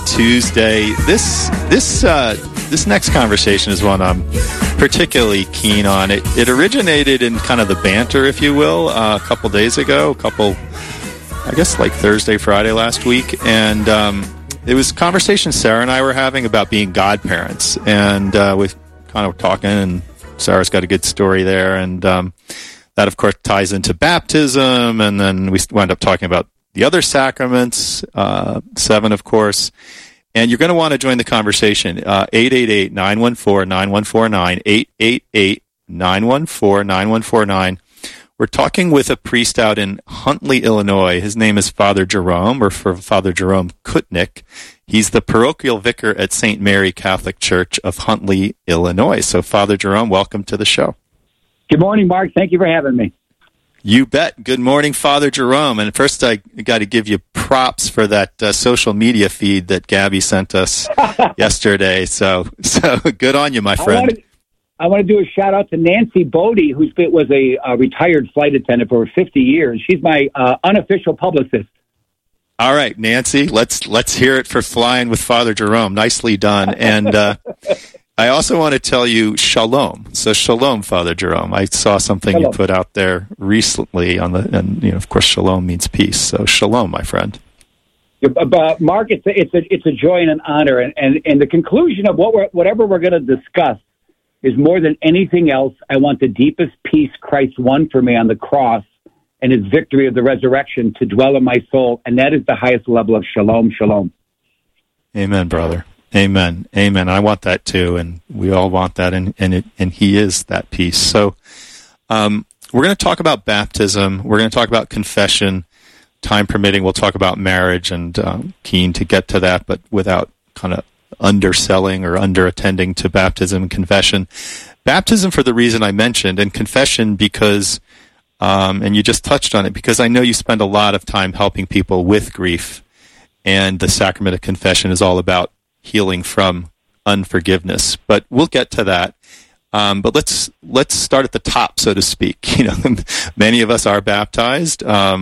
Tuesday. This next conversation is one I'm particularly keen on. It originated in kind of the banter, if you will, a couple days ago, I guess like Thursday, Friday last week, and it was a conversation Sarah and I were having about being godparents, and we kind of talking, and Sarah's got a good story there, and that, of course, ties into baptism, and then we wound up talking about the other sacraments, 7, of course. And you're going to want to join the conversation, 888-914-9149, 888-914-9149. We're talking with a priest out in Huntley, Illinois. His name is Father Jerome, or for Father Jerome Kutnick. He's the parochial vicar at St. Mary Catholic Church of Huntley, Illinois. So, Father Jerome, welcome to the show. Good morning, Mark. Thank you for having me. You bet. Good morning, Father Jerome. And first, I got to give you props for that social media feed that Gabby sent us yesterday. So good on you, my friend. I want to do a shout out to Nancy Bodie, who was a retired flight attendant for over 50 years. She's my unofficial publicist. All right, Nancy, let's hear it for flying with Father Jerome. Nicely done. And I also want to tell you shalom. So shalom, Father Jerome. I saw something Shalom. You put out there recently and of course, shalom means peace. So shalom, my friend. But Mark, it's a joy and an honor, and the conclusion of whatever we're going to discuss is more than anything else. I want the deepest peace Christ won for me on the cross and his victory of the resurrection to dwell in my soul, and that is the highest level of shalom. Shalom. Amen, brother. Amen. Amen. I want that too, and we all want that, and he is that peace. So we're going to talk about baptism. We're going to talk about confession. Time permitting, we'll talk about marriage, and keen to get to that, but without kind of underselling or underattending to baptism and confession. Baptism for the reason I mentioned, and confession because, and you just touched on it, because I know you spend a lot of time helping people with grief, and the sacrament of confession is all about healing from unforgiveness. But we'll get to that. But let's start at the top, so to speak. Many of us are baptized.